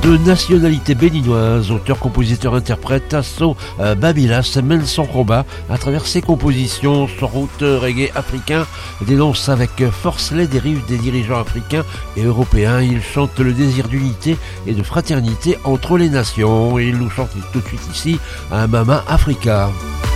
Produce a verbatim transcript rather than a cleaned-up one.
De nationalité béninoise, auteur, compositeur, interprète, Tasso euh, Babilas mène son combat à travers ses compositions. Son route reggae africain dénonce avec force les dérives des dirigeants africains et européens. Il chante le désir d'unité et de fraternité entre les nations. Et il nous chante tout de suite ici un Mama Africa.